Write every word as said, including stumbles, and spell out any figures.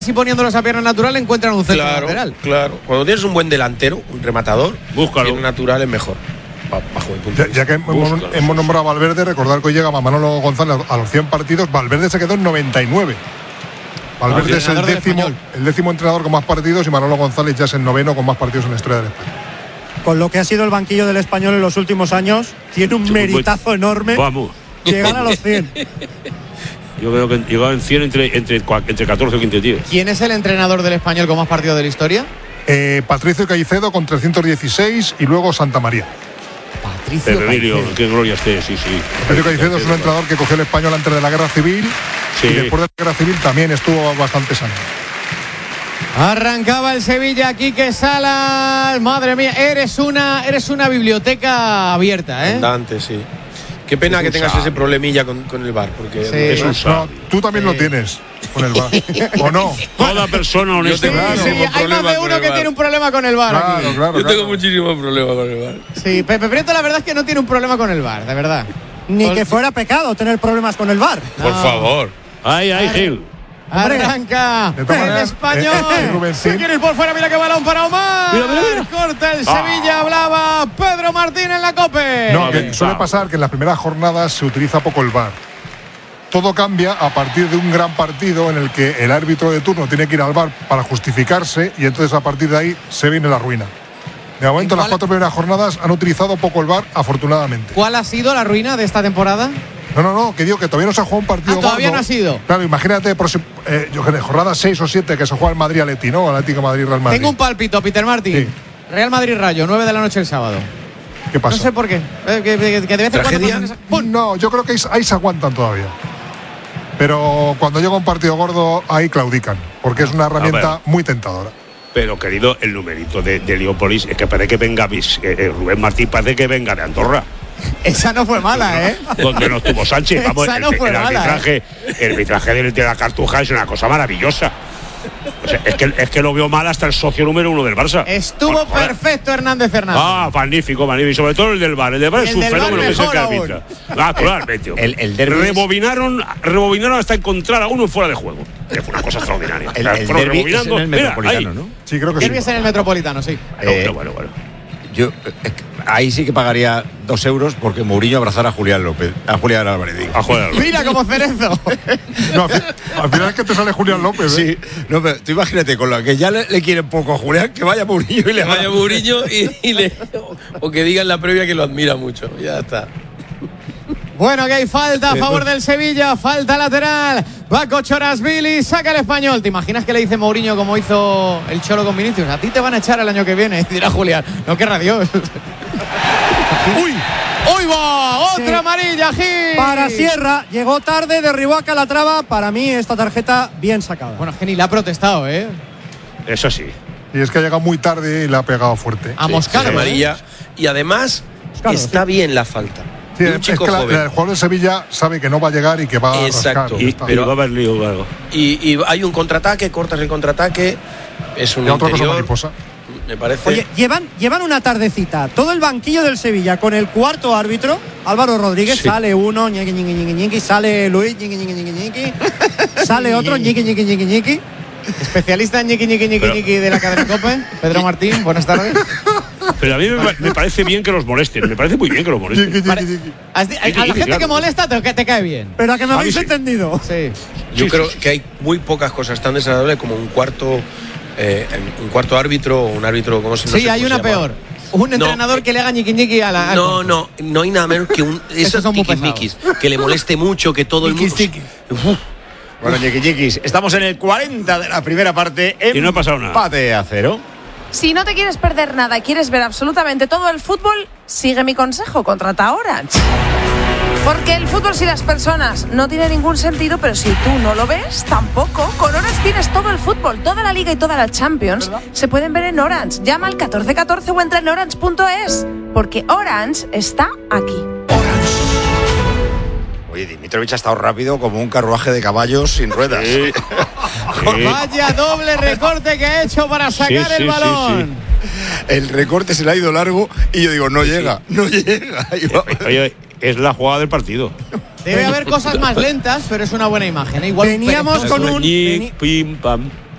Si poniéndolos a pierna natural encuentran un centro claro, lateral. Claro, cuando tienes un buen delantero, un rematador, búscalo. Pierna natural es mejor. Bajo mi punto ya, ya que hemos, hemos nombrado a Valverde, recordar que hoy llega Manolo González a los cien partidos. Valverde se quedó en noventa y nueve. Valverde no, es el décimo, el décimo entrenador con más partidos y Manolo González ya es el noveno con más partidos en la historia del España. Con lo que ha sido el banquillo del Español en los últimos años, tiene un meritazo enorme. Vamos. Llegar a los cien. Yo creo que llegaba en cien entre, entre, entre catorce o quince tíos. ¿Quién es el entrenador del Español con más partidos de la historia? Eh, Patricio Caicedo con trescientos dieciséis y luego Santa María. Patricio Pero Emilio, qué gloria esté, sí, sí. Patricio Caicedo es un entrenador que cogió el Español antes de la Guerra Civil sí. y después de la Guerra Civil también estuvo bastantes años. Arrancaba el Sevilla, Quique Salas. Madre mía, eres una, eres una biblioteca abierta, ¿eh? Andante, sí. Qué pena es que tengas sabio. ese problemilla con, con el V A R, porque Sí. Es un no, tú también sí. lo tienes con el V A R, ¿o no? Toda persona honesta. Yo tengo Sí, muchísimo hay más de uno que tiene un problema con el V A R Claro, aquí. claro, Yo claro. tengo muchísimos problemas con el V A R. Sí, Pepe Prieto la verdad es que no tiene un problema con el V A R, de verdad. Ni Por- que fuera pecado tener problemas con el V A R. Por No. favor. Ay, ay, Gil. Arranca De todas el maneras, Español. eh, eh, Rubén, sí. Se quiere ir por fuera, mira qué balón para Omar. Mira, mira, mira. Corta el Ah. Sevilla, hablaba Pedro Martín en la COPE. No, A que ver, suele va. pasar que en las primeras jornadas se utiliza poco el V A R. Todo cambia a partir de un gran partido en el que el árbitro de turno tiene que ir al V A R para justificarse y entonces a partir de ahí se viene la ruina. De momento, en las cuatro primeras jornadas han utilizado poco el V A R, afortunadamente. ¿Cuál ha sido la ruina de esta temporada? No, no, no, que digo que todavía no se ha jugado un partido Ah, todavía gordo. no ha sido. Claro, imagínate, próximo- eh, yo que de jornada seis o siete que se juega el Madrid-Atleti, ¿no? Atlético Madrid-Real Madrid. Tengo un pálpito, Peter Martín. Sí. Real Madrid-Rayo, nueve de la noche el sábado. ¿Qué pasa? No sé por qué. Eh, que, que- que de vez en cuando ¿Tragedia? pasan esas- ¡Pum! No, yo creo que ahí, ahí se aguantan todavía. Pero cuando llega un partido gordo, ahí claudican, porque es una herramienta ver. muy tentadora. Pero, querido, el numerito de, de Heliópolis es que parece que venga bis- eh, eh, Rubén Martín parece que venga de Andorra, Esa no fue mala, ¿eh? donde no estuvo Sánchez. Vamos, Esa el, no fue el mala, arbitraje, el arbitraje del- de la Cartuja es una cosa maravillosa. O sea, es que, es que lo veo mal hasta el socio número uno del Barça. Estuvo Bueno, joder. perfecto Hernández Hernández. Ah, magnífico, magnífico. Y sobre todo el del bar. El del bar El es un del VAR fenómeno que es el mejor que aún. arbitra. Ah, claro, tío. El- el derbi es- rebobinaron, rebobinaron hasta encontrar a uno fuera de juego. Que fue una cosa extraordinaria. El, O sea, el fueron derbi es en rebobinando. el Mira, Metropolitano, ahí. ¿no? Sí, creo que Derbi es sí. en el Metropolitano, sí. Bueno, Eh, bueno, bueno. Yo, eh, ahí sí que pagaría dos euros porque Mourinho abrazara a Julián López, a Julián Álvarez. digo. A jugar. Mira como Cerezo. No, al fi- al final es que te sale Julián López, ¿eh? Sí, no, pero tú imagínate, con lo que ya le, le quieren poco a Julián, que vaya Mourinho y le Vaya Mourinho y, y le, o que diga en la previa que lo admira mucho. Ya está. Bueno, que hay falta a favor del Sevilla, falta lateral. Paco Chorasvili, saca el Español. ¿Te imaginas que le dice Mourinho como hizo el Cholo con Vinicius? A ti te van a echar el año que viene. Y dirá Julián, no querrá Dios. ¡Uy! ¡Uy va! ¡Otra Sí. amarilla, Gil! Para Sierra, llegó tarde, derribó a Calatrava. Para mí, esta tarjeta bien sacada. Bueno, Geni le ha protestado, ¿eh? Eso sí. Y es que ha llegado muy tarde y le ha pegado fuerte. A Moscano. Sí, amarilla. Y además, Moscano, está bien la falta. Sí, De un es chico que la- joven. el jugador de Sevilla sabe que no va a llegar y que va a Exacto. rascar. Y, Está. y va a haber lío o algo. Y, y hay un contraataque, cortas el contraataque. Es un Y otra cosa interior, mariposa. me parece. Oye, llevan, llevan una tardecita. Todo el banquillo del Sevilla con el cuarto árbitro, Álvaro Rodríguez, Sí. sale uno, ñiqui, ñiqui, ñiqui, ñiqui, sale Luis, ñiqui, ñiqui, ñiqui, ñiqui, sale otro, ñiqui, ñiqui, ñiqui, ñiqui. Especialista en ñiqui, ñiqui, ñiqui, Pero- ñiqui de la cadena COPE, Pedro Martín, buenas tardes. Pero a mí me, me parece bien que los molesten. Me parece muy bien que los molesten. Yiqui, yiqui, Pare- yiqui. Has di- A, Ñiqui, la ñiqui, gente claro. que molesta te, que te cae bien. Pero a que me A mí habéis sí. entendido. Sí. Yo Sí, creo sí, sí. que hay muy pocas cosas tan desagradables como un cuarto, eh, un cuarto árbitro o un árbitro, ¿cómo se no Sí, sé hay cómo una se llama. peor. Un No. entrenador que le haga ñiqui, ñiqui a la. al- No, no, no hay nada menos que un Esos esos son muy tiquismiquis, que le moleste mucho, que todo el mundo. Uf, Bueno, ñiquiñiquis, estamos en el cuarenta de la primera parte. Y no ha pasado nada. Empate a cero. Si no te quieres perder nada y quieres ver absolutamente todo el fútbol, sigue mi consejo, contrata a Orange. Porque el fútbol sin las personas no tiene ningún sentido, pero si tú no lo ves, tampoco. Con Orange tienes todo el fútbol, toda la Liga y toda la Champions. Se pueden ver en Orange. Llama al catorce catorce o entra en orange punto es. Porque Orange está aquí. Oye, Dimitrovic ha estado rápido como un carruaje de caballos sin ruedas. Sí. Sí. Vaya doble recorte que ha hecho para sacar Sí, el sí, balón. sí, El recorte se le ha ido largo y yo digo, no llega, no llega. Y va- Oye, es la jugada del partido. Debe haber cosas más lentas, pero es una buena imagen. ¿eh? Igual un Veníamos perezoso. con un- Ñi, veni- pim, pam.